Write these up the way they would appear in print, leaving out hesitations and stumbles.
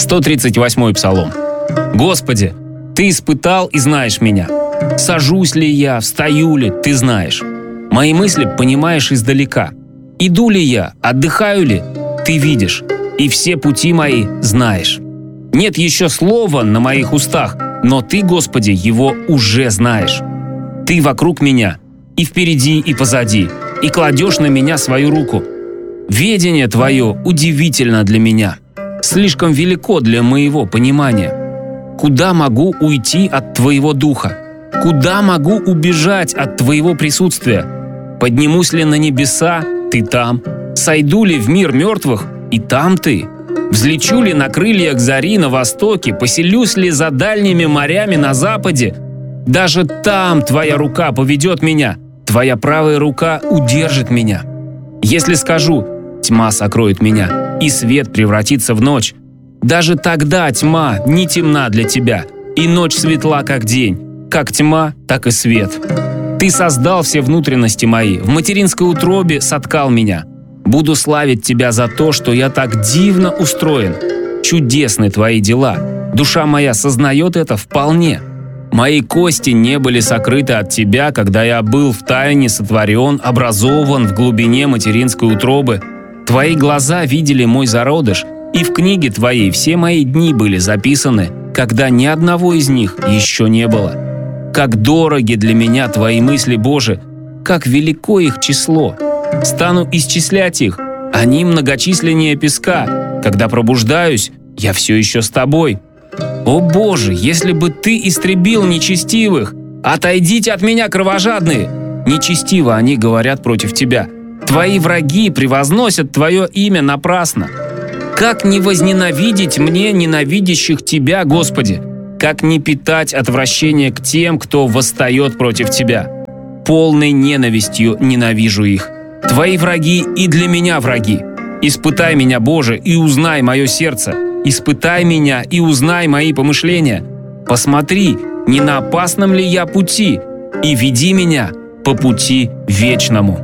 138-й псалом. «Господи, Ты испытал и знаешь меня. Сажусь ли я, встаю ли, Ты знаешь. Мои мысли понимаешь издалека. Иду ли я, отдыхаю ли, Ты видишь. И все пути мои знаешь. Нет еще слова на моих устах, но Ты, Господи, его уже знаешь. Ты вокруг меня, и впереди, и позади, и кладешь на меня свою руку. Ведение Твое удивительно для меня, слишком велико для моего понимания. Куда могу уйти от Твоего духа? Куда могу убежать от Твоего присутствия? Поднимусь ли на небеса? Ты там. Сойду ли в мир мертвых? И там Ты. Взлечу ли на крыльях зари на востоке? Поселюсь ли за дальними морями на западе? Даже там Твоя рука поведет меня, Твоя правая рука удержит меня. Если скажу: тьма сокроет меня, и свет превратится в ночь, даже тогда тьма не темна для Тебя, и ночь светла, как день, как тьма, так и свет. Ты создал все внутренности мои, в материнской утробе соткал меня. Буду славить Тебя за то, что я так дивно устроен. Чудесны Твои дела, душа моя сознает это вполне. Мои кости не были сокрыты от Тебя, когда я был втайне сотворен, образован в глубине материнской утробы. Твои глаза видели мой зародыш, и в книге Твоей все мои дни были записаны, когда ни одного из них еще не было. Как дороги для меня Твои мысли, Боже, как велико их число. Стану исчислять их, они многочисленнее песка. Когда пробуждаюсь, я все еще с Тобой. О Боже, если бы Ты истребил нечестивых! Отойдите от меня, кровожадные! Нечестиво они говорят против Тебя. Твои враги превозносят Твое имя напрасно. Как не возненавидеть мне ненавидящих Тебя, Господи? Как не питать отвращение к тем, кто восстает против Тебя? Полной ненавистью ненавижу их. Твои враги и для меня враги. Испытай меня, Боже, и узнай мое сердце. Испытай меня и узнай мои помышления. Посмотри, не на опасном ли я пути, и веди меня по пути вечному».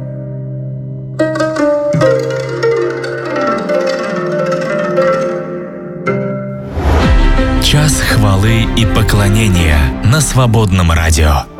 Час хвалы и поклонения на Свободном радио.